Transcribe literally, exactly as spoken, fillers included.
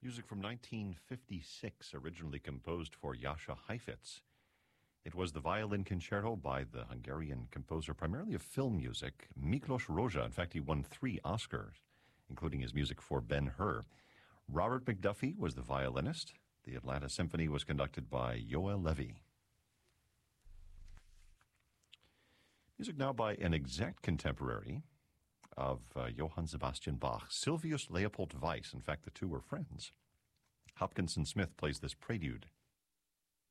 Music from nineteen fifty-six, originally composed for Jascha Heifetz. It was the violin concerto by the Hungarian composer, primarily of film music, Miklos Rozsa. In fact, he won three Oscars, including his music for Ben-Hur. Robert McDuffie was the violinist. The Atlanta Symphony was conducted by Yoel Levy. Music now by an exact contemporary of uh, Johann Sebastian Bach, Sylvius Leopold Weiss. In fact, the two were friends. Hopkinson Smith plays this prelude.